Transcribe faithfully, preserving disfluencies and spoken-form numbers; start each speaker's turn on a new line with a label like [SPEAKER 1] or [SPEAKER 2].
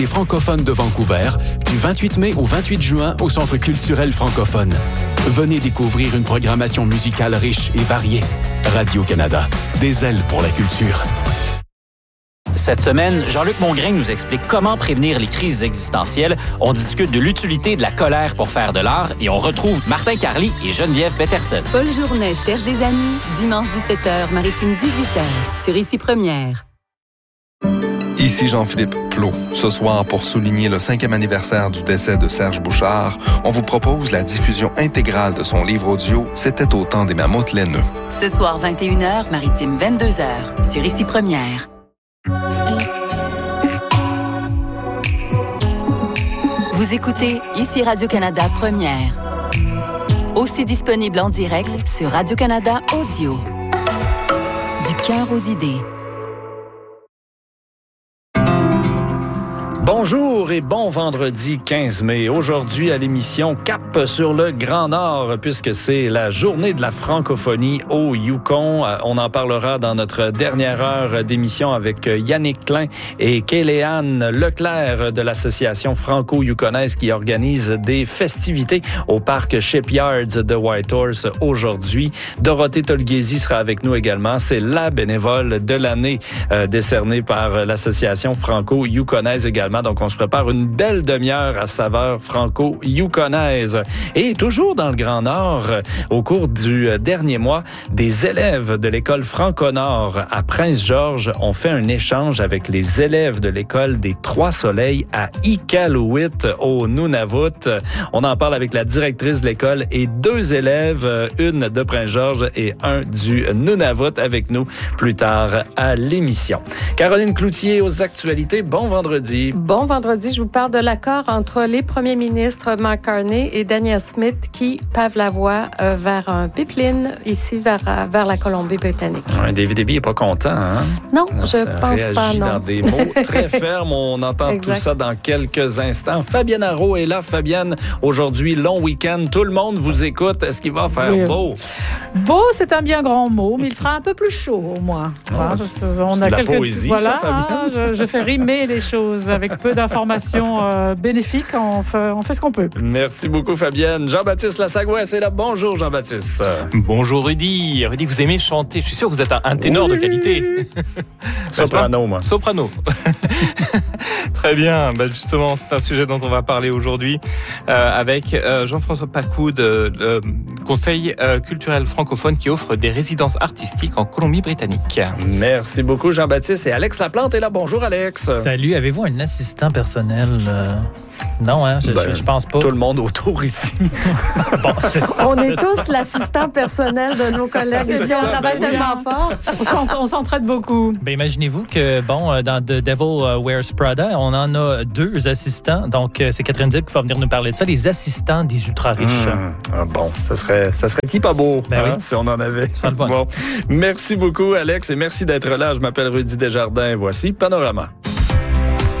[SPEAKER 1] Les francophones de Vancouver, du vingt-huit mai au vingt-huit juin au Centre culturel francophone. Venez découvrir une programmation musicale riche et variée. Radio-Canada, des ailes pour la culture.
[SPEAKER 2] Cette semaine, Jean-Luc Mongrain nous explique comment prévenir les crises existentielles. On discute de l'utilité de la colère pour faire de l'art et on retrouve Martin Carly et Geneviève Peterson.
[SPEAKER 3] Paul Journet cherche des amis. Dimanche dix-sept heures, Maritime dix-huit heures, sur Ici Première.
[SPEAKER 4] Ici Jean-Philippe Plot. Ce soir, pour souligner le cinquième anniversaire du décès de Serge Bouchard, on vous propose la diffusion intégrale de son livre audio « C'était au temps des mammouths laineux ».
[SPEAKER 3] Ce soir, vingt et une heures, Maritime vingt-deux heures, sur Ici Première. Vous écoutez Ici Radio-Canada Première. Aussi disponible en direct sur Radio-Canada Audio. Du cœur aux idées.
[SPEAKER 5] Bonjour et bon vendredi quinze mai. Aujourd'hui à l'émission Cap sur le Grand Nord, puisque c'est la journée de la francophonie au Yukon. On en parlera dans notre dernière heure d'émission avec Yannick Klein et Kéléane Leclerc de l'association franco-yukonaise qui organise des festivités au parc Shipyards de Whitehorse aujourd'hui. Dorothée Tolghesi sera avec nous également. C'est la bénévole de l'année euh, décernée par l'association franco-yukonaise également. Donc, on se prépare une belle demi-heure à saveur franco-yukonaise. Et toujours dans le Grand Nord, au cours du dernier mois, des élèves de l'école Franco-Nord à Prince-Georges ont fait un échange avec les élèves de l'école des Trois-Soleils à Iqaluit, au Nunavut. On en parle avec la directrice de l'école et deux élèves, une de Prince-Georges et un du Nunavut, avec nous plus tard à l'émission. Caroline Cloutier aux actualités. Bon vendredi.
[SPEAKER 6] Bon vendredi, je vous parle de l'accord entre les premiers ministres Mark Carney et Daniel Smith qui pavent la voie euh, vers un pipeline ici vers, vers la Colombie-Britannique.
[SPEAKER 5] Ouais, David Eby n'est pas content, hein?
[SPEAKER 6] Non,
[SPEAKER 5] non
[SPEAKER 6] je pense pas, non.
[SPEAKER 5] Dans des mots très fermes, on entend exact. Tout ça dans quelques instants. Fabienne Haro est là. Fabienne, aujourd'hui, long week-end, tout le monde vous écoute. Est-ce qu'il va faire oui. beau?
[SPEAKER 7] Beau, c'est un bien grand mot, mais il fera un peu plus chaud au moins.
[SPEAKER 5] Oh,
[SPEAKER 7] hein, on
[SPEAKER 5] c'est
[SPEAKER 7] a
[SPEAKER 5] de
[SPEAKER 7] quelques...
[SPEAKER 5] la poésie,
[SPEAKER 7] voilà,
[SPEAKER 5] ça, Fabienne?
[SPEAKER 7] Hein, je, je fais rimer les choses avec peu d'informations euh, bénéfiques. On fait, on fait ce qu'on peut.
[SPEAKER 5] Merci beaucoup, Fabienne. Jean-Baptiste Lassagouès est là. Bonjour, Jean-Baptiste.
[SPEAKER 8] Bonjour, Rudy. Rudy, vous aimez chanter. Je suis sûr que vous êtes un, un ténor oui. de qualité.
[SPEAKER 5] Soprano, moi.
[SPEAKER 8] Soprano. Très bien. Ben justement, c'est un sujet dont on va parler aujourd'hui euh, avec euh, Jean-François Pacoud, le Conseil euh, culturel francophone qui offre des résidences artistiques en Colombie-Britannique.
[SPEAKER 5] Merci beaucoup, Jean-Baptiste. Et Alex Laplante est là. Bonjour, Alex.
[SPEAKER 9] Salut. Avez-vous un assistant personnel? Euh... Non, hein, je, ben, je, je pense pas.
[SPEAKER 5] Tout le monde autour ici.
[SPEAKER 6] Bon, c'est ça, on est, est tous l'assistant personnel de nos collègues. Ici, on travaille ben, tellement oui. fort.
[SPEAKER 7] On s'entraide beaucoup.
[SPEAKER 9] Ben, imaginez-vous que, bon, dans The Devil Wears Prada, on en a deux assistants. Donc, c'est Catherine Dib qui va venir nous parler de ça, les assistants des ultra-riches.
[SPEAKER 5] Mmh. Ah bon, ça serait, ça serait petit pas beau, ben hein, oui. si on en avait.
[SPEAKER 9] Ça le voit.
[SPEAKER 5] Bon. Merci beaucoup, Alex, et merci d'être là. Je m'appelle Rudy Desjardins. Voici Panorama.